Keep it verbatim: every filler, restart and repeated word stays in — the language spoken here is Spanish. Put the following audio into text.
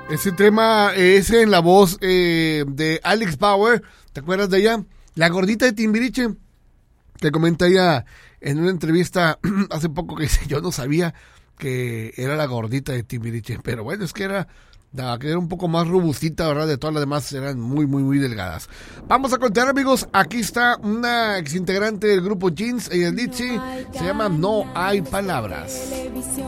Ese tema es en la voz eh, de Alex Bauer. ¿Te acuerdas de ella? La gordita de Timbiriche. Que comenta ella en una entrevista hace poco que dice, yo no sabía que era la gordita de Timbiriche. Pero bueno, es que era, que era un poco más robustita, ¿verdad? De todas las demás eran muy, muy, muy delgadas. Vamos a contar, amigos. Aquí está una exintegrante del grupo Jeans. Ella es Litzy. Se llama No Hay Palabras.